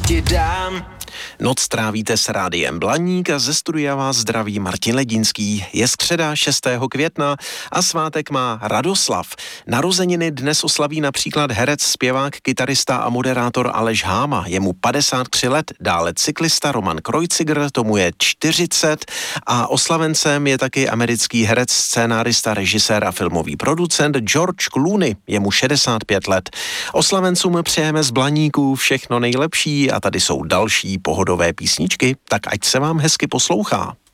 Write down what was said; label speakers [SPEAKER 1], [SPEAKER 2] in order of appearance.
[SPEAKER 1] ti dám.
[SPEAKER 2] Noc trávíte s Rádiem Blaník a ze studia vás zdraví Martin Ledinský. Je středa 6. května a svátek má Radoslav. Narozeniny dnes oslaví například herec, zpěvák, kytarista a moderátor Aleš Háma. Je mu 53 let, dále cyklista Roman Kreuziger, tomu je 40 a oslavencem je taky americký herec, scénárista, režisér a filmový producent George Clooney. Je mu 65 let. Oslavencům přejeme z Blaníků všechno nejlepší a tady jsou další pohodové písničky, tak ať se vám hezky poslouchá.